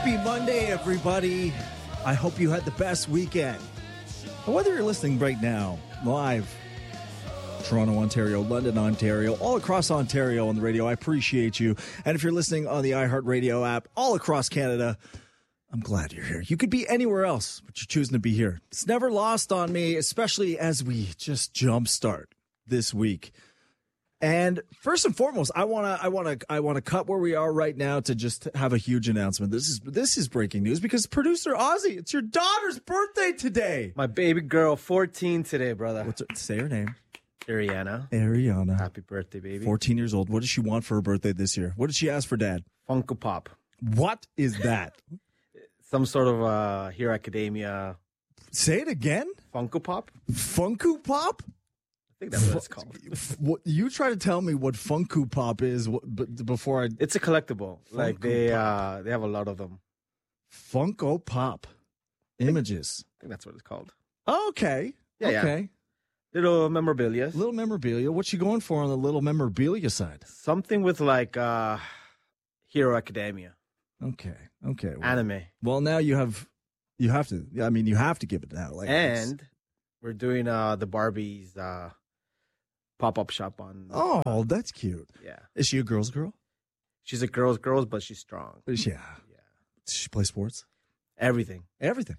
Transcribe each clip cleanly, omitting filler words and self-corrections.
Happy Monday, everybody. I hope you had the best weekend. Whether you're listening right now, live, Toronto, Ontario, London, Ontario, all across Ontario on the radio, I appreciate you. And if you're listening on the iHeartRadio app, all across Canada, I'm glad you're here. You could be anywhere else, but you're choosing to be here. It's never lost on me, especially as we just jumpstart this week. And first and foremost, I want to cut where we are right now to just have a huge announcement. This is breaking news because producer Ozzy, it's your daughter's birthday today. My baby girl, 14 today, brother. Say her name. Ariana. Happy birthday, baby. 14 years old. What does she want for her birthday this year? What did she ask for Dad? Funko Pop. What is that? Some sort of Hero Academia. Say it again. Funko Pop. Funko Pop. I think that's what it's called. What, you try to tell me what Funko Pop is, but before I... It's a collectible. Like they have a lot of them. Funko Pop images. I think that's what it's called. Oh, okay. Yeah, okay. Yeah. Little memorabilia. Little memorabilia. What's she going for on the little memorabilia side? Something with like Hero Academia. Okay. Well, anime. Well, now you have to. I mean, you have to give it now. Like, and we're doing the Barbie's pop-up shop on. Oh, that's cute. Yeah. Is she a girl's girl? She's a girl's girl, but she's strong. Yeah. Does she play sports? Everything. Everything.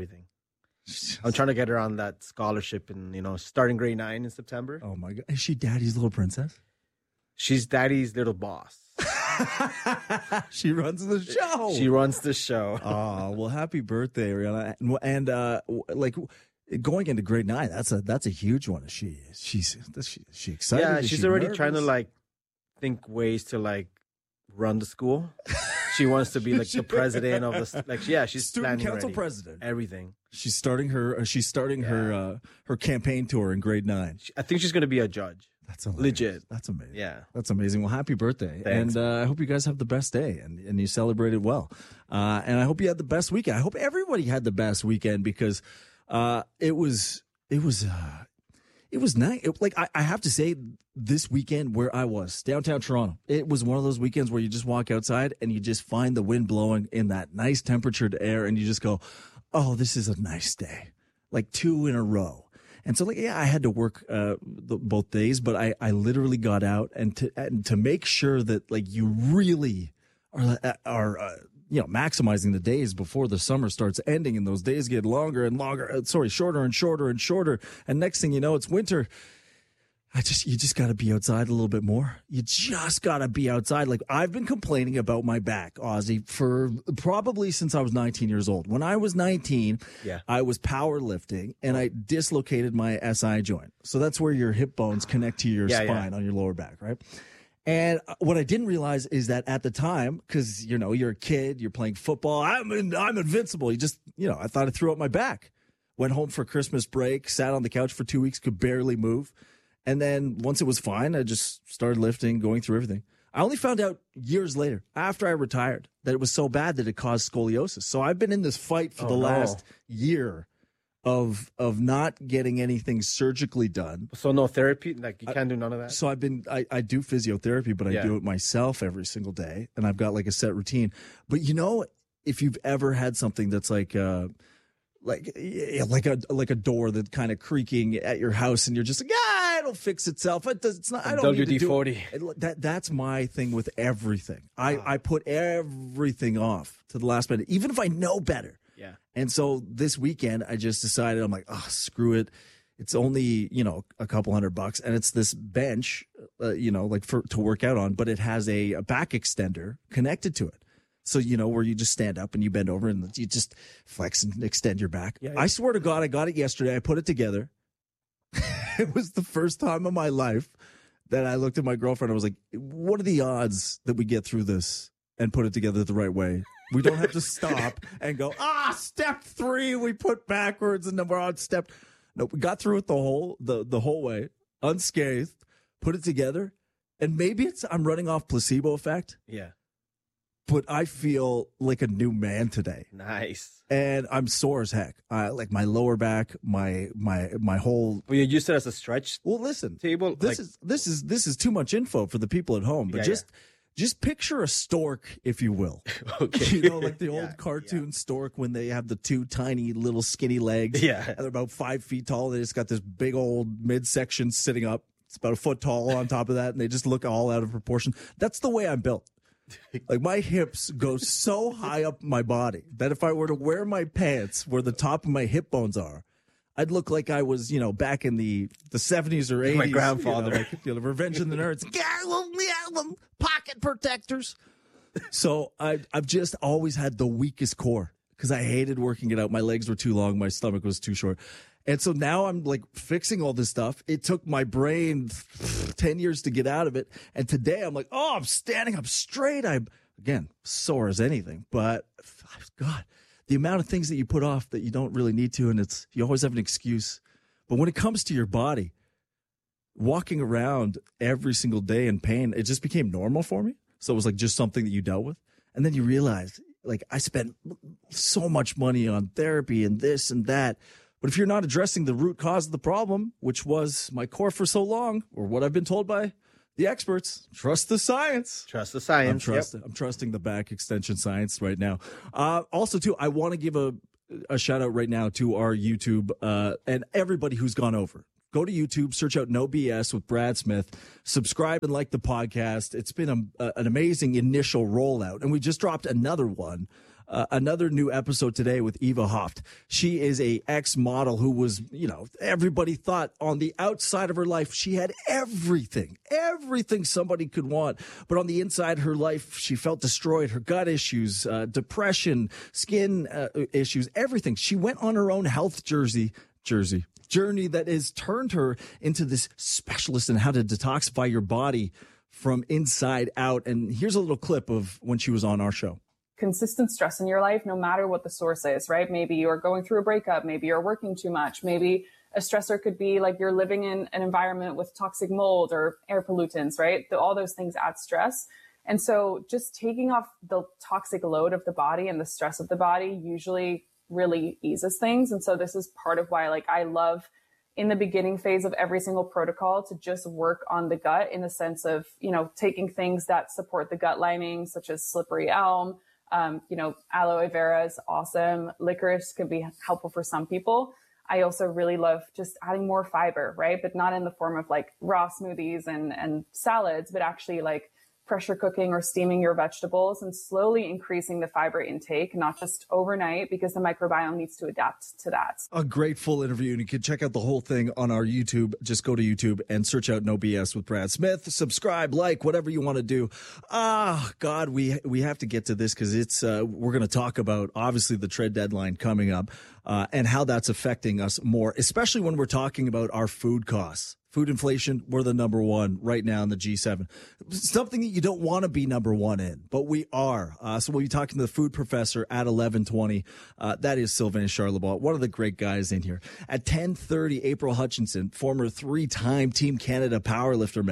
I'm trying to get her on that scholarship and, starting grade 9 in September. Oh, my God. Is she daddy's little princess? She's daddy's little boss. She runs the show. She runs the show. Oh, well, happy birthday, Ariana. And going into grade 9, that's a huge one. Is she excited? Yeah, Is she's she already nervous? trying to think ways to run the school. She wants to be the president of the she's student council already. president. Everything. She's starting her campaign tour in grade 9. I think she's going to be a judge. That's hilarious. Legit. That's amazing. Yeah. That's amazing. Well, happy birthday. Thanks. And I hope you guys have the best day and you celebrated well. And I hope you had the best weekend. I hope everybody had the best weekend because it was nice. I have to say, this weekend where I was, downtown Toronto, it was one of those weekends where you just walk outside and you just find the wind blowing in that nice temperatured air and you just go, oh, this is a nice day. Like 2 in a row. And so, I had to work both days, but I literally got out and to make sure that you really are maximizing the days before the summer starts ending and those days get longer and longer. Shorter and shorter and shorter. And next thing you know, it's winter. You just got to be outside a little bit more. You just got to be outside. I've been complaining about my back, Ozzy, for probably since I was 19 years old. When I was 19, I was powerlifting and I dislocated my SI joint. So that's where your hip bones connect to your spine on your lower back, right? And what I didn't realize is that at the time, because, you're a kid, you're playing football, I'm invincible. I thought I threw out my back. Went home for Christmas break, sat on the couch for 2 weeks, could barely move. And then once it was fine, I just started lifting, going through everything. I only found out years later, after I retired, that it was so bad that it caused scoliosis. So I've been in this fight for the last year of not getting anything surgically done. So no therapy? You can't do none of that? So I do physiotherapy, but I do it myself every single day. And I've got a set routine. But if you've ever had something that's like a door that kind of creaking at your house and you're just it'll fix itself. It's not. I don't need to do WD-40. That's my thing with everything. I put everything off to the last minute, even if I know better. Yeah. And so this weekend, I just decided, I'm like, oh, screw it. It's only, a couple $100 and it's this bench, to work out on, but it has a back extender connected to it. So, where you just stand up and you bend over and you just flex and extend your back. Yeah. I swear to God, I got it yesterday. I put it together. It was the first time in my life that I looked at my girlfriend. I was like, what are the odds that we get through this and put it together the right way? We don't have to stop and go, step 3, we put backwards and then we're on step. No, we got through it the whole way, unscathed, put it together. And maybe I'm running off placebo effect. Yeah. But I feel like a new man today. Nice. And I'm sore as heck. Like my lower back, my whole. Well, you used it as a stretch. Well, listen. Table. This is too much info for the people at home. But Just picture a stork, if you will. Okay. You know, like the old cartoon stork when they have the two tiny little skinny legs. Yeah. And they're about 5 feet tall. They just got this big old midsection sitting up. It's about a foot tall on top of that. And they just look all out of proportion. That's the way I'm built. Like my hips go so high up my body that if I were to wear my pants where the top of my hip bones are, I'd look like I was, back in the 70s or 80s. My grandfather. Revenge of the Nerds. Pocket protectors. So I've just always had the weakest core because I hated working it out. My legs were too long. My stomach was too short. And so now I'm like fixing all this stuff. It took my brain 10 years to get out of it. And today I'm like, oh, I'm standing up straight. I'm, again, sore as anything. But, God, the amount of things that you put off that you don't really need to, and you always have an excuse. But when it comes to your body, walking around every single day in pain, it just became normal for me. So it was like just something that you dealt with. And then you realize, like, I spent so much money on therapy and this and that. But if you're not addressing the root cause of the problem, which was my core for so long, or what I've been told by the experts, trust the science. Trust the science. I'm trusting the back extension science right now. Also, too, I want to give a shout out right now to our YouTube and everybody who's gone over. Go to YouTube, search out No BS with Brad Smith, subscribe and like the podcast. It's been an amazing initial rollout, and we just dropped another one. Another new episode today with Eva Hoft. She is a ex-model who was, everybody thought on the outside of her life, she had everything somebody could want. But on the inside of her life, she felt destroyed. Her gut issues, depression, skin issues, everything. She went on her own health journey that has turned her into this specialist in how to detoxify your body from inside out. And here's a little clip of when she was on our show. Consistent stress in your life, no matter what the source is, right? Maybe you're going through a breakup, maybe you're working too much, maybe a stressor could be like you're living in an environment with toxic mold or air pollutants, right? All those things add stress. And so just taking off the toxic load of the body and the stress of the body usually really eases things. And so this is part of why, like, I love in the beginning phase of every single protocol to just work on the gut in the sense of, taking things that support the gut lining, such as slippery elm. Aloe vera is awesome. Licorice can be helpful for some people. I also really love just adding more fiber, right? But not in the form of like raw smoothies and salads, but actually like pressure cooking or steaming your vegetables and slowly increasing the fiber intake, not just overnight, because the microbiome needs to adapt to that. A great full interview, and you can check out the whole thing on our YouTube. Just go to YouTube and search out No BS with Brad Smith. Subscribe, like, whatever you want to do. God, we have to get to this because it's we're going to talk about obviously the trade deadline coming up and how that's affecting us more, especially when we're talking about our food costs. Food inflation, we're the number one right now in the G7. Something that you don't want to be number one in, but we are. So we'll be talking to the food professor at 11:20. That is Sylvain Charlebois, one of the great guys in here. At 10:30, April Hutchinson, former 3-time Team Canada powerlifting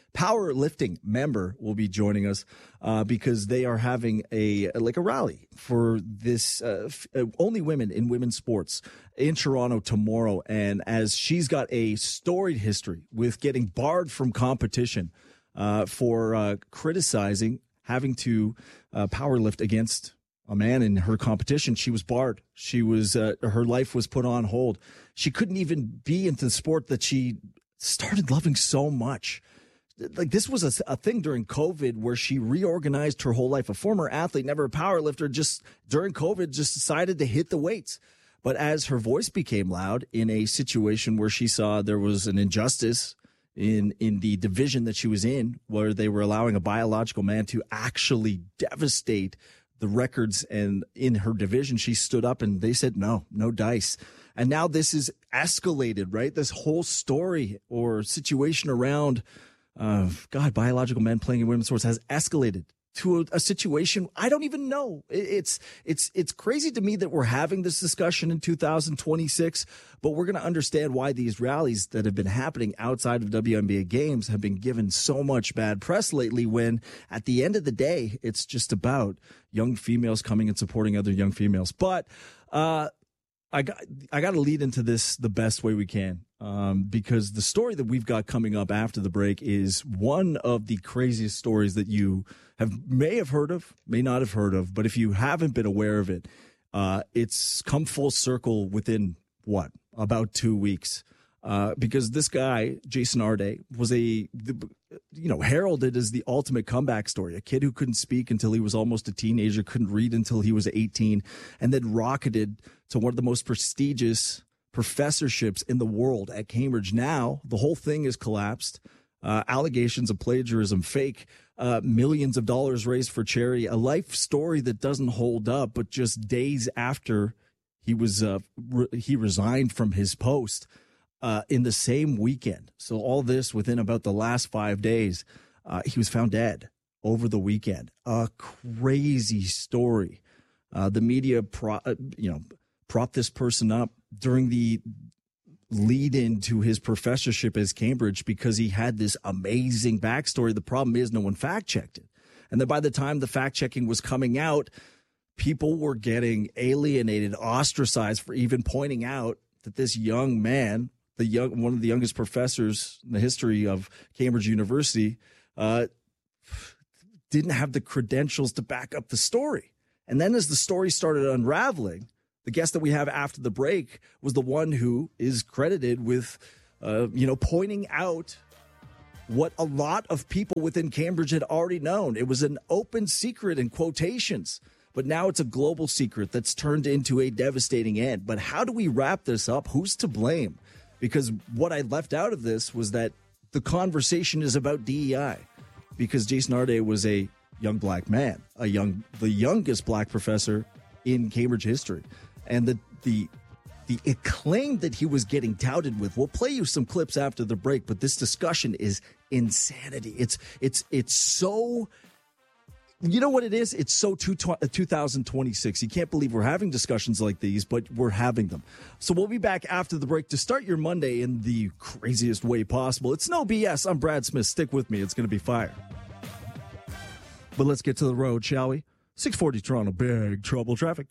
member, will be joining us because they are having a rally for this only women in women's sports in Toronto tomorrow. And as she's got a storied history with getting barred from competition for criticizing having to powerlift against a man in her competition, she was barred. She was her life was put on hold. She couldn't even be into the sport that she started loving so much. Like, this was a thing during COVID where she reorganized her whole life. A former athlete, never a powerlifter, just during COVID just decided to hit the weights. But as her voice became loud in a situation where she saw there was an injustice in the division that she was in, where they were allowing a biological man to actually devastate the records, and in her division, she stood up and they said, no dice. And now this is escalated, right? This whole story or situation around biological men playing in women's sports has escalated to a situation I don't even know. It's crazy to me that we're having this discussion in 2026, but we're going to understand why these rallies that have been happening outside of WNBA games have been given so much bad press lately, when at the end of the day, it's just about young females coming and supporting other young females. But I got to lead into this the best way we can, because the story that we've got coming up after the break is one of the craziest stories that you may have heard of, may not have heard of, but if you haven't been aware of it, it's come full circle within about 2 weeks, because this guy Jason Arde was heralded as the ultimate comeback story. A kid who couldn't speak until he was almost a teenager, couldn't read until he was 18, and then rocketed to one of the most prestigious professorships in the world at Cambridge. Now the whole thing has collapsed. Allegations of plagiarism, fake, millions of dollars raised for charity, a life story that doesn't hold up. But just days after he resigned from his post, in the same weekend. So all this within about the last 5 days, he was found dead over the weekend. A crazy story. The media propped this person up during the lead into his professorship as Cambridge because he had this amazing backstory. The problem is no one fact checked it. And then by the time the fact checking was coming out, people were getting alienated, ostracized for even pointing out that this young man, one of the youngest professors in the history of Cambridge University, didn't have the credentials to back up the story. And then as the story started unraveling, the guest that we have after the break was the one who is credited with, pointing out what a lot of people within Cambridge had already known. It was an open secret in quotations, but now it's a global secret that's turned into a devastating end. But how do we wrap this up? Who's to blame? Because what I left out of this was that the conversation is about DEI, because Jason Arde was a young black man, the youngest black professor in Cambridge history. And the acclaim that he was getting touted with. We'll play you some clips after the break, but this discussion is insanity. It's so, you know what it is? It's so 2026. You can't believe we're having discussions like these, but we're having them. So we'll be back after the break to start your Monday in the craziest way possible. It's no BS. I'm Brad Smith. Stick with me. It's going to be fire. But let's get to the road, shall we? 640 Toronto, big trouble traffic.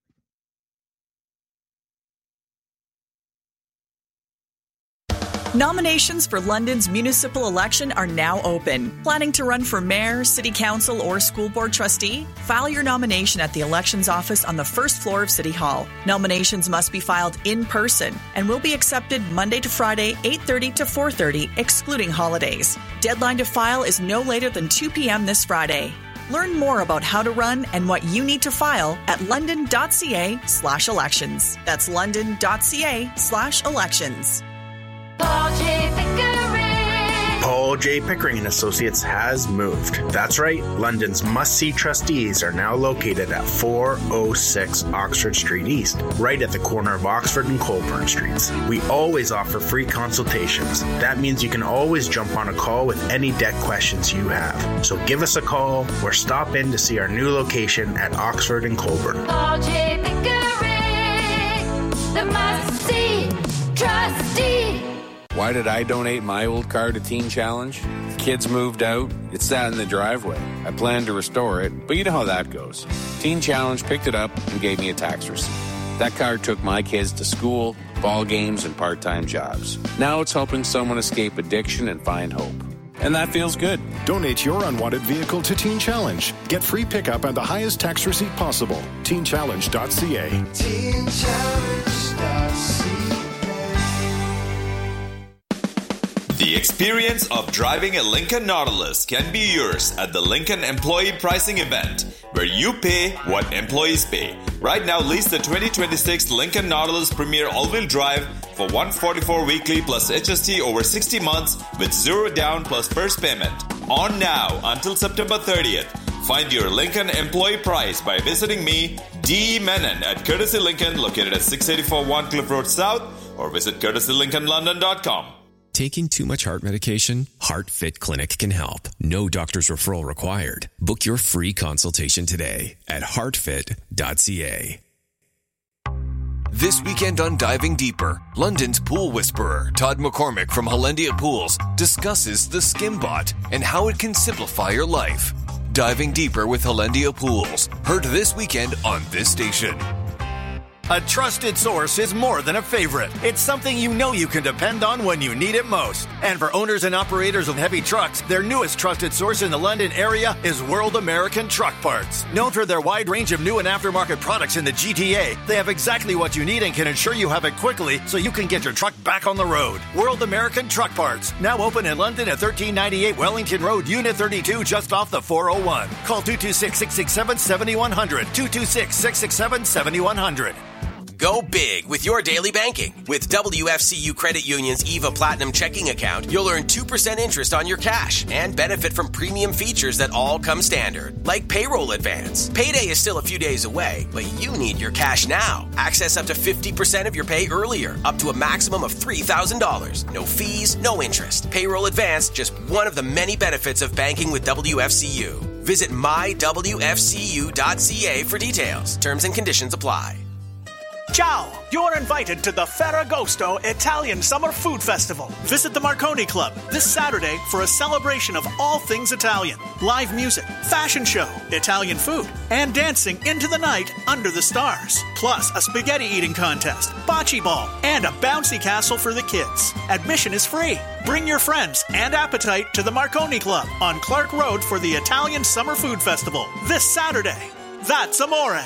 Nominations for London's municipal election are now open. Planning to run for mayor, city council, or school board trustee? File your nomination at the elections office on the first floor of City Hall. Nominations must be filed in person and will be accepted Monday to Friday, 8:30 to 4:30, excluding holidays. Deadline to file is no later than 2 p.m. this Friday. Learn more about how to run and what you need to file at london.ca/elections. That's london.ca/elections. Paul J. Pickering and Associates has moved. That's right, London's must-see trustees are now located at 406 Oxford Street East, right at the corner of Oxford and Colburn Streets. We always offer free consultations. That means you can always jump on a call with any debt questions you have. So give us a call or stop in to see our new location at Oxford and Colburn. Paul J. Pickering, the must-see trustee. Why did I donate my old car to Teen Challenge? Kids moved out. It sat in the driveway. I planned to restore it, but you know how that goes. Teen Challenge picked it up and gave me a tax receipt. That car took my kids to school, ball games, and part-time jobs. Now it's helping someone escape addiction and find hope. And that feels good. Donate your unwanted vehicle to Teen Challenge. Get free pickup and the highest tax receipt possible. TeenChallenge.ca. TeenChallenge.ca. The experience of driving a Lincoln Nautilus can be yours at the Lincoln Employee Pricing Event, where you pay what employees pay. Right now, lease the 2026 Lincoln Nautilus Premier All-Wheel Drive for $144 weekly plus HST over 60 months with zero down plus first payment. On now until September 30th. Find your Lincoln employee price by visiting me, D. Menon, at Courtesy Lincoln, located at 684 One Cliff Road South, or visit courtesylincolnlondon.com. Taking too much heart medication? HeartFit Clinic can help. No doctor's referral required. Book your free consultation today at heartfit.ca. This weekend on Diving Deeper, London's pool whisperer, Todd McCormick from Hollandia Pools, discusses the Skimbot and how it can simplify your life. Diving Deeper with Hollandia Pools, heard this weekend on this station. A trusted source is more than a favorite. It's something you know you can depend on when you need it most. And for owners and operators of heavy trucks, their newest trusted source in the London area is World American Truck Parts. Known for their wide range of new and aftermarket products in the GTA, they have exactly what you need and can ensure you have it quickly so you can get your truck back on the road. World American Truck Parts, now open in London at 1398 Wellington Road, Unit 32, just off the 401. Call 226-667-7100, 226-667-7100. Go big with your daily banking. With WFCU Credit Union's EVA Platinum checking account, you'll earn 2% interest on your cash and benefit from premium features that all come standard, like payroll advance. Payday is still a few days away, but you need your cash now. Access up to 50% of your pay earlier, up to a maximum of $3,000. No fees, no interest. Payroll advance, just one of the many benefits of banking with WFCU. Visit mywfcu.ca for details. Terms and conditions apply. Ciao! You're invited to the Ferragosto Italian Summer Food Festival. Visit the Marconi Club this Saturday for a celebration of all things Italian. Live music, fashion show, Italian food, and dancing into the night under the stars. Plus a spaghetti eating contest, bocce ball, and a bouncy castle for the kids. Admission is free. Bring your friends and appetite to the Marconi Club on Clark Road for the Italian Summer Food Festival this Saturday. That's amore!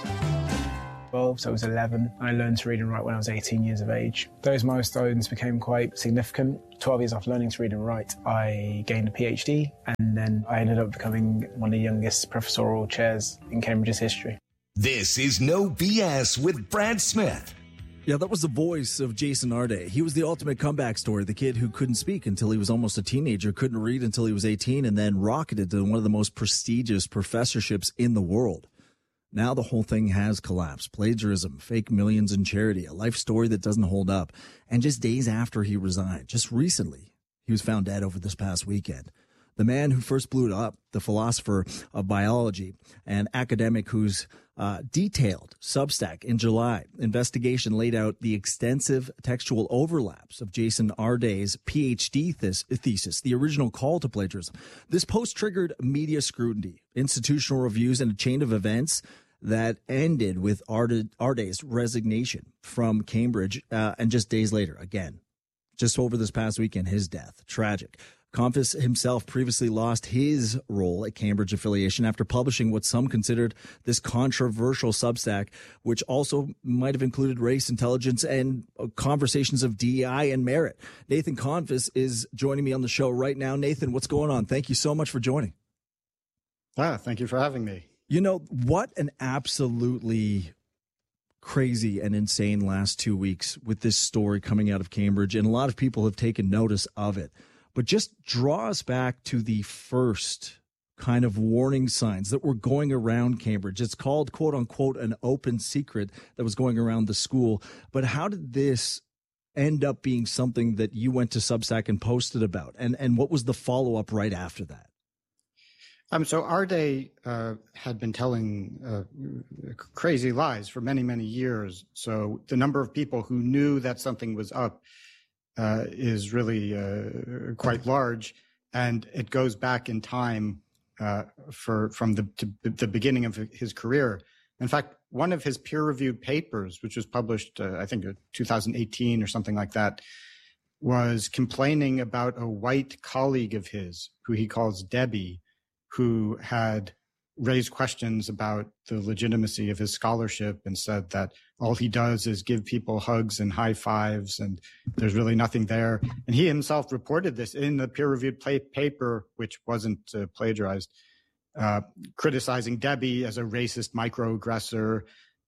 So I was 11. I learned to read and write when I was 18 years of age. Those milestones became quite significant. 12 years after learning to read and write, I gained a PhD, and then I ended up becoming one of the youngest professorial chairs in Cambridge's history. This is No BS with Brad Smith. Yeah, that was the voice of Jason Arday. He was the ultimate comeback story, the kid who couldn't speak until he was almost a teenager, couldn't read until he was 18, and then rocketed to one of the most prestigious professorships in the world. Now the whole thing has collapsed. Plagiarism, fake millions in charity, a life story that doesn't hold up. And just days after he resigned, just recently, he was found dead over this past weekend. The man who first blew it up, the philosopher of biology and academic whose detailed Substack in July investigation laid out the extensive textual overlaps of Jason Arday's PhD thesis, the original call to plagiarism. This post triggered media scrutiny, institutional reviews, and a chain of events that ended with Arday's resignation from Cambridge, and just days later, again, just over this past weekend, his death. Tragic. Confess himself previously lost his role at Cambridge affiliation after publishing what some considered this controversial Substack, which also might have included race, intelligence, and conversations of DEI and merit. Nathan Confess is joining me on the show right now. Nathan, what's going on? Thank you so much for joining. Thank you for having me. You know, what an absolutely crazy and insane last 2 weeks with this story coming out of Cambridge, and a lot of people have taken notice of it. But just draw us back to the first kind of warning signs that were going around Cambridge. It's called, quote unquote, an open secret that was going around the school. But how did this end up being something that you went to Substack and posted about? And what was the follow-up right after that? So Arday had been telling crazy lies for many, many years. So the number of people who knew that something was up is really quite large, and it goes back in time from the beginning of his career. In fact, one of his peer-reviewed papers, which was published, I think, 2018 or something like that, was complaining about a white colleague of his, who he calls Debbie, who had raised questions about the legitimacy of his scholarship and said that all he does is give people hugs and high fives and there's really nothing there. And he himself reported this in the peer-reviewed paper, which wasn't plagiarized, criticizing Debbie as a racist microaggressor.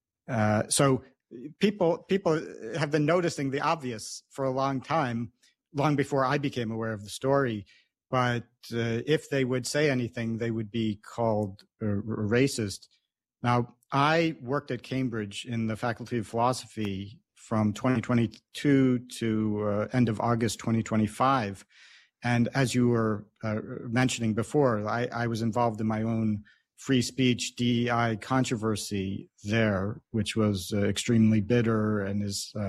So people have been noticing the obvious for a long time, long before I became aware of the story. But if they would say anything, they would be called racist. Now, I worked at Cambridge in the Faculty of Philosophy from 2022 to end of August 2025. And as you were mentioning before, I was involved in my own free speech DEI controversy there, which was extremely bitter and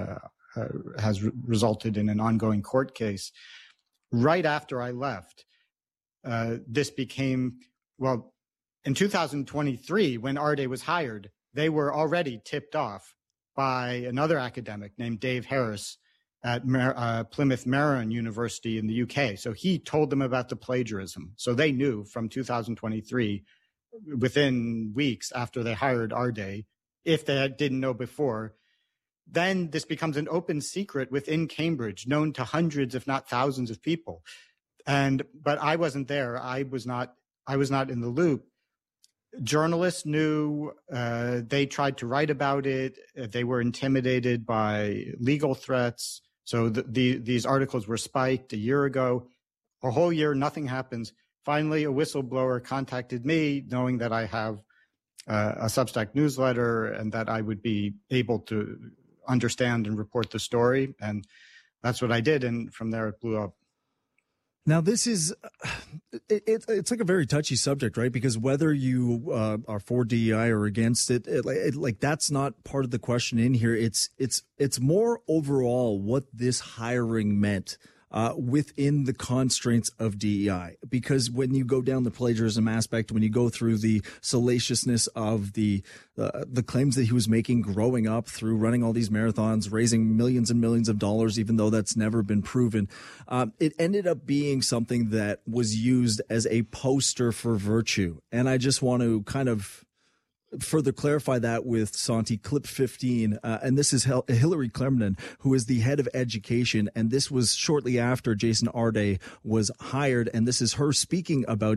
has resulted in an ongoing court case. Right after I left, this became, well, in 2023, when Arday was hired, they were already tipped off by another academic named Dave Harris at Plymouth Marion University in the UK. So he told them about the plagiarism. So they knew from 2023, within weeks after they hired Arday, if they didn't know before. Then this becomes an open secret within Cambridge, known to hundreds, if not thousands of people. But I wasn't there. I was not in the loop. Journalists knew, they tried to write about it. They were intimidated by legal threats. So these articles were spiked a year ago. A whole year, nothing happens. Finally, a whistleblower contacted me, knowing that I have a Substack newsletter and that I would be able to understand and report the story. And that's what I did. And from there, it blew up. Now, this is it's like a very touchy subject, right? Because whether you are for DEI or against it, like that's not part of the question in here. It's more overall what this hiring meant within the constraints of DEI. Because when you go down the plagiarism aspect, when you go through the salaciousness of the claims that he was making growing up through running all these marathons, raising millions and millions of dollars, even though that's never been proven, it ended up being something that was used as a poster for virtue. And I just want to kind of further clarify that with Santi. Clip 15, and this is Hillary Clemson, who is the head of education, and this was shortly after Jason Arday was hired, and this is her speaking about